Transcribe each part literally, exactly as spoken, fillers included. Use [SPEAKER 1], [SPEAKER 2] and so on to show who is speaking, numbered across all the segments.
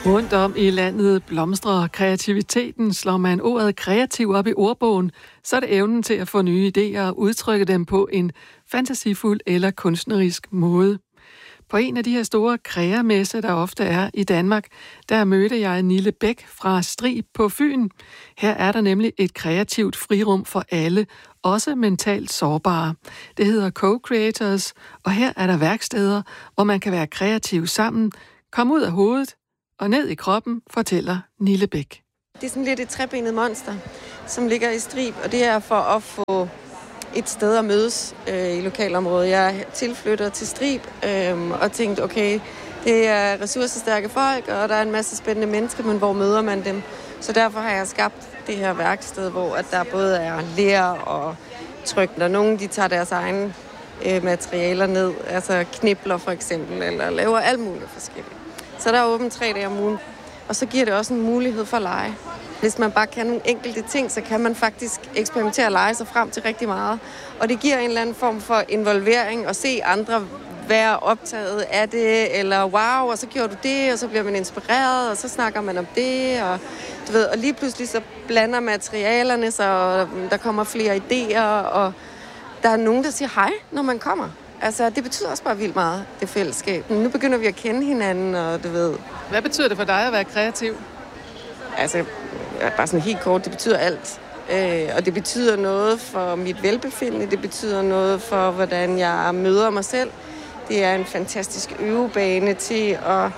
[SPEAKER 1] Rundt om i landet blomstrer kreativiteten. Slår man ordet kreativ op i ordbogen, så er det evnen til at få nye idéer og udtrykke dem på en fantasifuld eller kunstnerisk måde. På en af de her store kreamesser, der ofte er i Danmark, der mødte jeg Nille Bæk fra Strib på Fyn. Her er der nemlig et kreativt frirum for alle, også mentalt sårbare. Det hedder Co-Creators, og her er der værksteder, hvor man kan være kreativ sammen, komme ud af hovedet og ned i kroppen, fortæller Nille Bæk.
[SPEAKER 2] Det er sådan lidt et trebenet monster, som ligger i Strib, og det er for at få et sted at mødes øh, i lokalområdet. Jeg tilflytter til Strib øh, og tænkte, okay, det er ressourcestærke folk, og der er en masse spændende mennesker, men hvor møder man dem? Så derfor har jeg skabt det her værksted, hvor at der både er ler og tryk. Og nogle de tager deres egne øh, materialer ned, altså knibler for eksempel, eller laver alt muligt forskelligt. Så der er åbent tre dage om ugen, og så giver det også en mulighed for at lege. Hvis man bare kan nogle enkelte ting, så kan man faktisk eksperimentere og lege sig frem til rigtig meget. Og det giver en eller anden form for involvering og se andre være optaget af det, eller wow, og så gjorde du det, og så bliver man inspireret, og så snakker man om det, og du ved, og lige pludselig så blander materialerne, så der kommer flere idéer, og der er nogen, der siger hej, når man kommer. Altså, det betyder også bare vildt meget, det fællesskab. Nu begynder vi at kende hinanden, og du ved.
[SPEAKER 1] Hvad betyder det for dig at være kreativ?
[SPEAKER 2] Altså, bare sådan helt kort, det betyder alt. Øh, og det betyder noget for mit velbefindende, det betyder noget for, hvordan jeg møder mig selv. Det er en fantastisk øvebane til at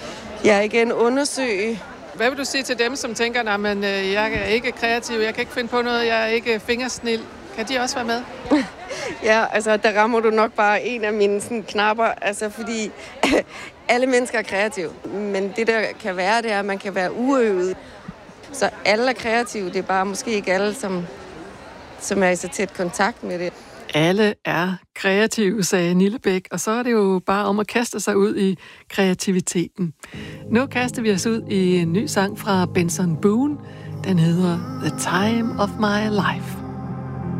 [SPEAKER 2] ja, igen undersøge.
[SPEAKER 1] Hvad vil du sige til dem, som tænker, at jeg er ikke kreativ, jeg kan ikke finde på noget, jeg er ikke fingersnil? Kan de også være med?
[SPEAKER 2] Ja, altså der rammer du nok bare en af mine sådan, knapper, altså fordi alle mennesker er kreative. Men det der kan være, det er, at man kan være uøvet. Så alle er kreative, det er bare måske ikke alle, som, som er i så tæt kontakt med det.
[SPEAKER 1] Alle er kreative, sagde Nille Bæk, og så er det jo bare om at kaste sig ud i kreativiteten. Nu kaster vi os ud i en ny sang fra Benson Boone. Den hedder The Time of My Life.